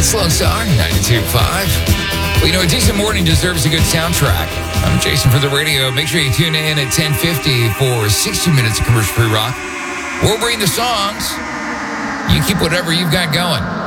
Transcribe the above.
Slow Star, 92.5. Well, you know, a decent morning deserves a good soundtrack. I'm Jason for the radio. Make sure you tune in at 10:50 for 60 minutes of commercial-free rock. We'll bring the songs. You keep whatever you've got going.